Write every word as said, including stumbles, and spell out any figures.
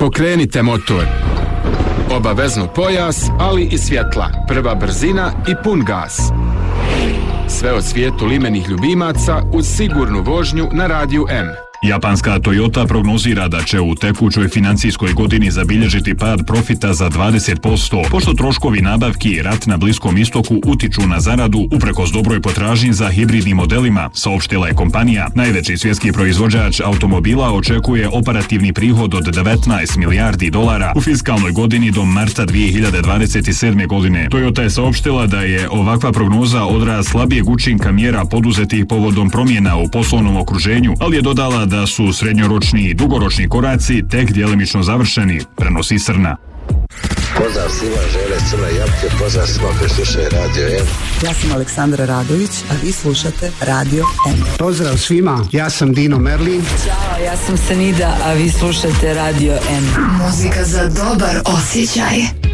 Pokrenite motor. Obavezno pojas, ali i svjetla, prva brzina i pun gas. Sve o svijetu limenih ljubimaca uz sigurnu vožnju na Radiju M. Japanska Toyota prognozira da će u tekućoj financijskoj godini zabilježiti pad profita za dvadeset posto, pošto troškovi nabavki i rat na Bliskom istoku utiču na zaradu uprkos dobroj potražnji za hibridnim modelima, saopštila je kompanija. Najveći svjetski proizvođač automobila očekuje operativni prihod od devetnaest milijardi dolara u fiskalnoj godini do marta dvije hiljade dvadeset sedme. godine. Toyota je saopštila da je ovakva prognoza odraz slabijeg učinka mjera poduzetih povodom promjena u poslovnom okruženju, ali je dodala da da su srednjoročni i dugoročni koraci tek djelimično završeni, prenosi Srna. Pozdrav svima, žele Crne Japke, pozdrav svima koji slušaju Radio M. Ja sam Aleksandra Radović, a vi slušate Radio M. Pozdrav svima, ja sam Dino Merlin. Ćao, ja sam Senida, a vi slušate Radio M. Muzika za dobar osjećaj.